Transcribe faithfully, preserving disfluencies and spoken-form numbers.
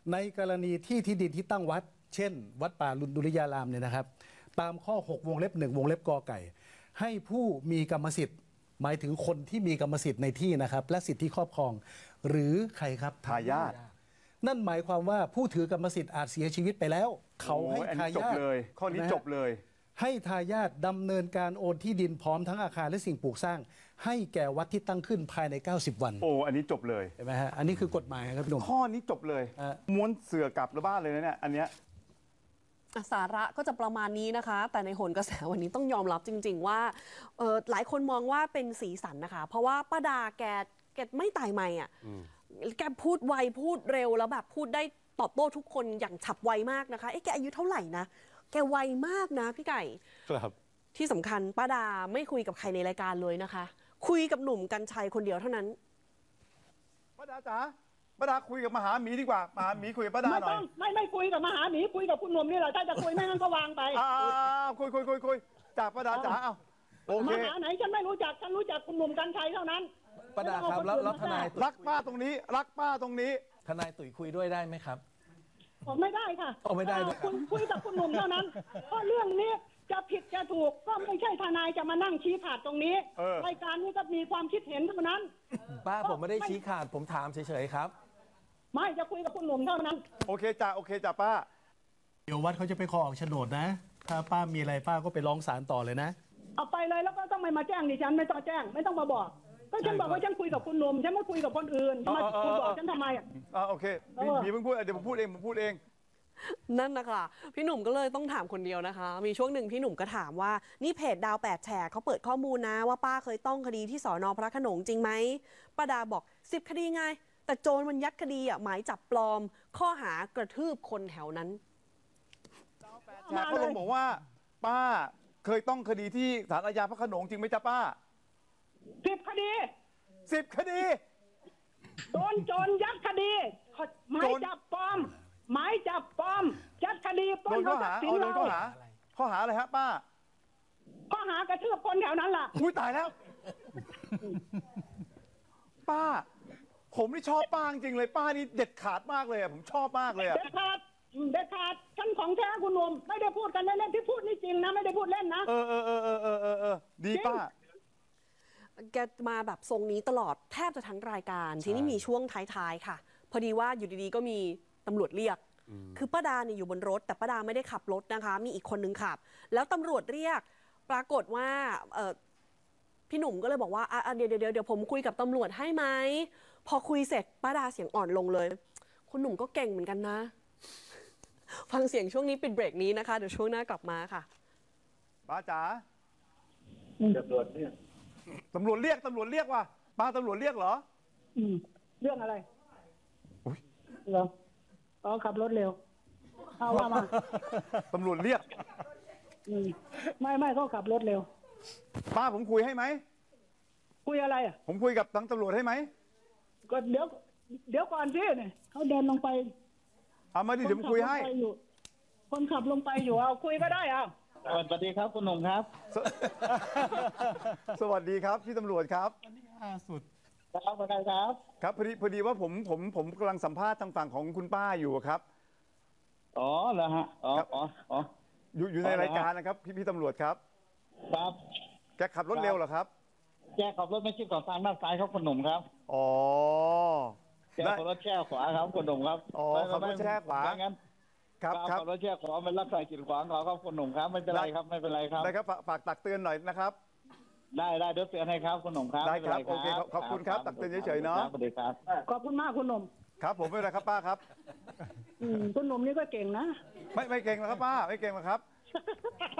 ในกรณีที่ที่ดินที่ตั้งวัดเช่น วัดป่าลุนดุริยารามเนี่ยนะครับตามข้อหกวงเล็บหนึ่งวงเล็บกอไก่ให้ผู้มีกรรมสิทธิ์หมายถึงคนที่มีกรรมสิทธิ์ในที่นะครับและสิทธิครอบครองหรือใครครับทายาทนั่นหมายความว่าผู้ถือกรรมสิทธิ์อาจเสียชีวิตไปแล้วเขาให้ทายาทเลยข้อนี้จบเลยให้ทายาทดำเนินการโอนที่ดินพร้อมทั้งอาคารและสิ่งปลูกสร้างให้แก่วัดที่ตั้งขึ้นภายในเก้าสิบวันโอ้อันนี้จบเลยเห็นไหมฮะอันนี้คือกฎหมายครับพี่หนุ่มข้อนี้จบเลยม้วนเสือกลับระบ้านเลยนะเนี่ยอันเนี้ยสาระก็จะประมาณนี้นะคะแต่ในโหนกระแสวันนี้ต้องยอมรับจริงๆว่าหลายคนมองว่าเป็นสีสันนะคะเพราะว่าป้าดาแกแกไม่ตายใหม่อ่ะแกพูดไวพูดเร็วแล้วแบบพูดได้ตอบโต้ทุกคนอย่างฉับไวมากนะคะเอ๊ะแกอายุเท่าไหร่นะแกไวมากนะพี่ไก่ครับที่สำคัญป้าดาไม่คุยกับใครในรายการเลยนะคะคุยกับหนุ่มกรรชัยคนเดียวเท่านั้นป้าดาจ๋าป้าดาคุยกับมหาหมีดีกว่ามหาหมีคุยกับป้าดาหน่อยไม่ต้องไม่ไม่คุยกับมหาหมีคุยกับคุณหนุ่มนี่แหละถ้าจะคุยไม่งั้นก็วางไปอ่าคุยคุยคุยคุยจากป้าดาจ๋าเอาโอเคมหาไหนฉันไม่รู้จักฉันรู้จักคุณหนุ่มกรรชัยเท่านั้นป้าดาครับแล้วทนายรักป้าตรงนี้รักป้าตรงนี้ทนายตุ๋ยคุยด้วยได้ไหมครับไม่ได้ค่ะโอ้ไม่ได้คุณคุยกับคุณหนุ่มเท่านั้นเพราะเรื่องนี้จะผิดจะถูกก็ไม่ใช่ทนายจะมานั่งชี้ขาดตรงนี้รายการนี้ก็มีความคิดเห็นเท่านั้นป้าผมไม่ได้ชี้ขาดผมถามเฉยๆครับไม่จะคุยกับคุณหนุ่มเท่านั้นโอเคจ้าโอเคจ้าป้าเดี๋ยววัดเขาจะไปขอออกโฉนดนะถ้าป้ามีอะไรป้าก็ไปร้องศาลต่อเลยนะเอาไปเลยแล้วก็ต้องไม่มาแจ้งดิฉันไม่ต้องแจ้งไม่ต้องมาบอกก็ฉันบอกว่าฉันคุยกับคุณหนุ่มฉันไม่คุยกับคนอื่นทำไมคุณบอกฉันทำไมอ่ะอ่าโอเคมีเพิ่งพูดเดี๋ยวผมพูดเองผมพูดเองนั่นนะคะพี่หนุ่มก็เลยต้องถามคนเดียวนะคะมีช่วงหนึ่งพี่หนุ่มก็ถามว่านี่เพจดาวแปดแฉกเขาเปิดข้อมูลนะว่าป้าเคยต้องคดีที่สอนอพระโขนงจริงไหมป้าดาบอกสิบคดีไงแต่โจรมันยัดคดีอ่ะหมายจับปลอมข้อหากระทืบคนแถวนั้นแฉกเขาลงบอกว่าป้าเคยต้องคดีที่ศาลอาญาพระโขนงจริงไหมจ๊ะป้าสิบคดีสิบคดีโดนโจรยัดคดีหมายจับปลอมหมายจับปลอมยัดคดีปล้นข้อหาโดนข้อหาข้อหาอะไรฮะป้าข้อหากระทืบคนแถวนั้นล่ะอุ้ยตายแล้วป้าผมนี่ชอบป้าจริงเลยป้านี่เด็ดขาดมากเลยอ่ะผมชอบมากเลยอ่ะเด็ดขาดเด็ดขาดฉันของแท้คุณหนุ่มไม่ได้พูดกันเล่นๆที่พูดนี่จริงนะไม่ได้พูดเล่นนะเออเออเออเออเออเออดีป้าแกมาแบบทรงนี้ตลอดแทบจะทั้งรายการทีนี้มีช่วงท้ายๆค่ะพอดีว่าอยู่ดีๆก็มีตำรวจเรียกคือป้าดาเนี่ยอยู่บนรถแต่ป้าดาไม่ได้ขับรถนะคะมีอีกคนนึงขับแล้วตำรวจเรียกปรากฏว่าเออพี่หนุ่มก็เลยบอกว่าอ่ะเดี๋ยวเดี๋ยวเดี๋ยวผมคุยกับตำรวจให้ไหมพอคุยเสร็จป้าดาเสียงอ่อนลงเลยคุณหนุ่มก็เก่งเหมือนกันนะฟังเสียงช่วงนี้ปิดเบรกนี้นะคะเดี๋ยวช่วงหน้ากลับมาค่ะป้าจ๋าตำรวจเรียกตำรวจเรียกตำรวจเรียกว่ะป้าตำรวจเรียกเหรออืมเรื่องอะไรอุ้ยเหรออ๋อขับรถเร็วเอาว่ามาตำรวจเรียกอืมไม่ไม่เขาขับรถเร็วป้าผมคุยให้ไหมคุยอะไรอ่ะผมคุยกับทั้งตำรวจให้ไหมก็เดี๋ยวเดี๋ยวก่อนสิเนี่ยเขาเดินลงไปเอามาดิเดี๋ยวผมคุยให้คนขับลงไปอยู่เอาคุยก็ได้อ่ะสวัสดีครับคุณหนุ่มครับสวัสดีครับพี่ตำรวจครับอันนี้ล่าสุดครับสวัสดีครับครับพอดีพอดีว่าผมผมผมกำลังสัมภาษณ์ทางฝั่งของคุณป้าอยู่ครับอ๋อเหรอฮะอ๋ออ๋ออ๋ออยู่อยู่ในรายการนะครับพี่พี่ตำรวจครับครับแกขับรถเร็วเหรอครับแกขับรถไม่ชิดขอบทางด้านซ้ายครับคุณหนุ่มครับอ๋อแกขับรถแช่ขวาครับคุณหนุ่มครับอ๋อขับรถแช่ขวางั้นครับครับขับรถแช่ขวาเป็นลักษณะกีดขวางเขาครับคุณหนุ่มครับไม่เป็นไรครับไม่เป็นไรครับได้ครับฝากตักเตือนหน่อยนะครับได้ได้เดี๋ยวเตือนให้ครับคุณหนุ่มครับได้ครับโอเคขอบคุณครับตักเตือนเฉยๆเนาะสวัสดีครับขอบคุณมากคุณหนุ่มครับผมไม่เป็นไรครับป้าครับคุณหนุ่มนี่ก็เก่งนะไม่ไม่เก่งหรอกครับป้าไม่เก่งหรอกครับ